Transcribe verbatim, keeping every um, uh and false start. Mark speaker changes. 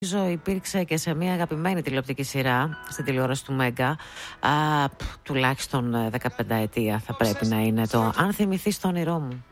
Speaker 1: νομίζω υπήρξε και σε μια αγαπημένη τηλεοπτική σειρά στην τηλεόραση του Μέγκα. Α, τουλάχιστον δεκαπενταετία θα πρέπει να είναι το «Αν θυμηθείς το όνειρό μου».